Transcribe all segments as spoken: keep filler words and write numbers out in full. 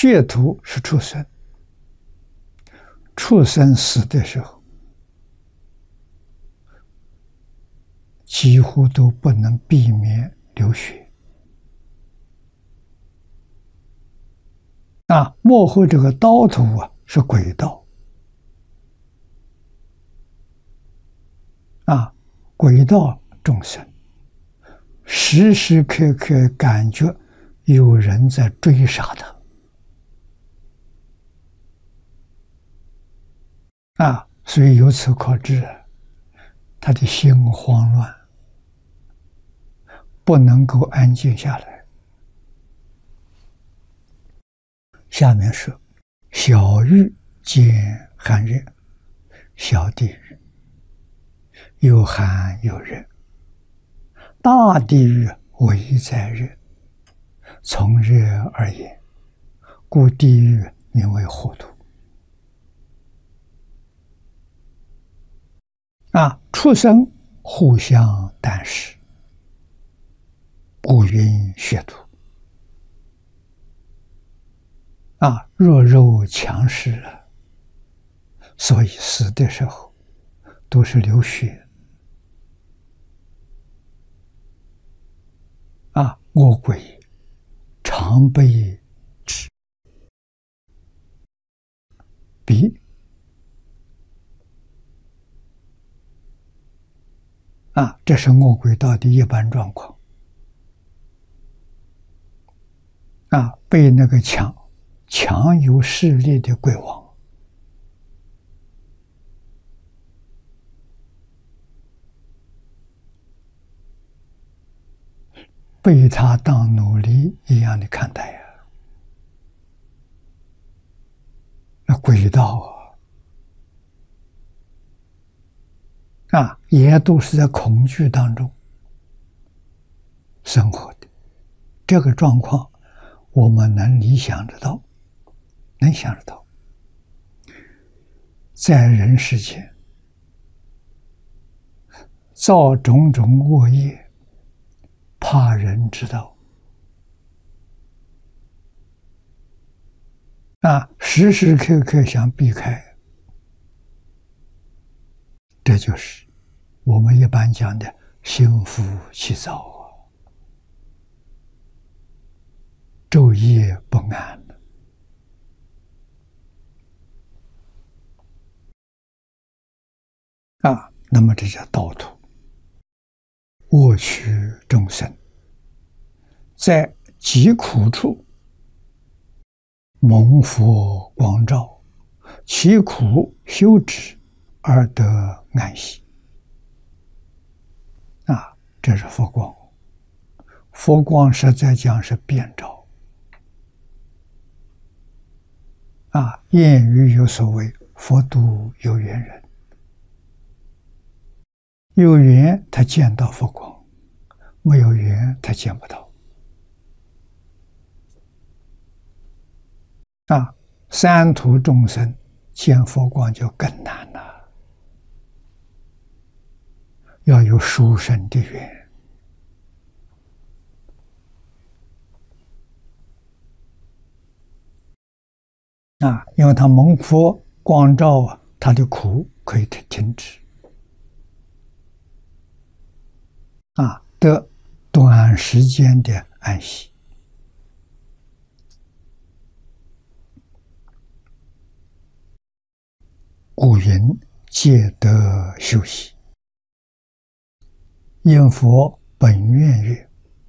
血土是畜生，畜生死的时候，几乎都不能避免流血。啊，幕后这个刀头啊，是鬼道。啊，鬼道众生，时时刻刻感觉有人在追杀他。啊，所以由此可知，他的心慌乱，不能够安静下来。下面是小狱见寒热，小地狱有寒有热，大地狱唯在热，从热而言，故地狱名为火土。啊，畜生互相啖食，故云血土。啊，弱肉强食了，所以死的时候都是流血。啊，恶鬼常被指鼻。啊，这是恶鬼道的一般状况。啊，被那个强强有势力的鬼王被他当奴隶一样的看待呀。那鬼道啊，啊，也都是在恐惧当中生活的。这个状况，我们能理想得到，能想得到，在人世间造种种恶业，怕人知道。啊，时时刻刻想避开，这就是我们一般讲的心浮气躁啊，昼夜不安。啊，那么这叫道土，恶趣众生，在极苦处蒙佛光照，其苦修止而得安息。啊，这是佛光。佛光实在讲是遍照。啊，谚语有所谓佛度有缘人，有缘他见到佛光，没有缘他见不到。啊，三途众生见佛光就更难了，要有殊胜的缘。啊，因为他蒙佛光照啊，他的苦可以停止。啊，得短时间的安息。故云皆得休息。因佛本愿曰：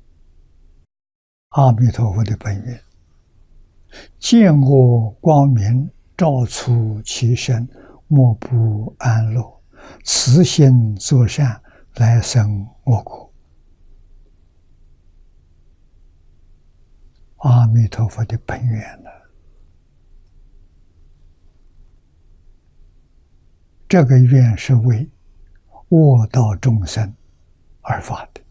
阿弥陀佛的本愿，见我光明照出其身，莫不安乐，慈心作善，来生我国。阿弥陀佛的本愿呢？这个愿是为恶道众生而发的。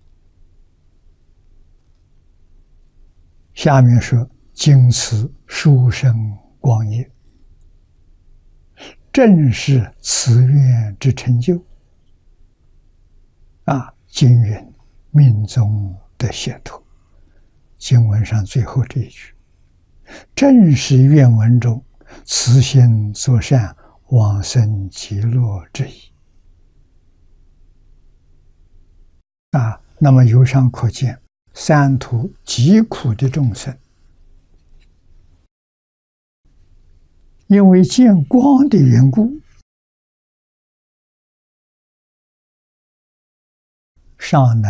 下面说：今此殊胜光业，正是此愿之成就。啊，今云命中得解脱。经文上最后这一句， 正是愿文中慈心作善，往生极乐之意。啊，那么由上可见，三途极苦的众生，因为见光的缘故，上来